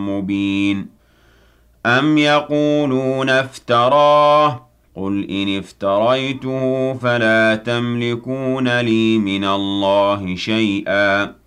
مبين أم يقولون افتراه قل إن افتريته فلا تملكون لي من الله شيئا